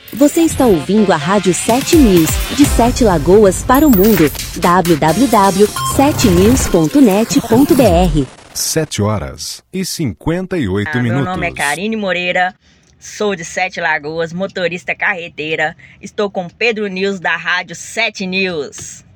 Você está ouvindo a Rádio 7 News, de 7 Lagoas para o mundo. www.7news.net.br 7h58 minutos. Meu nome é Karine Moreira, sou de 7 Lagoas, motorista carreteira. Estou com Pedro News da Rádio 7 News.